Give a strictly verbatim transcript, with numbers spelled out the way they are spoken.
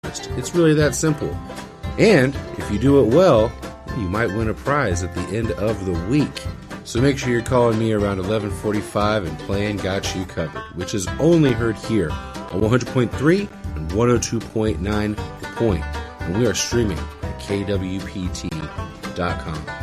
breakfast. It's really that simple. And if you do it well, you might win a prize at the end of the week. So make sure you're calling me around eleven forty-five and playing Got You Covered, which is only heard here on one hundred point three and one oh two point nine The Point. And we are streaming at K W P T dot com.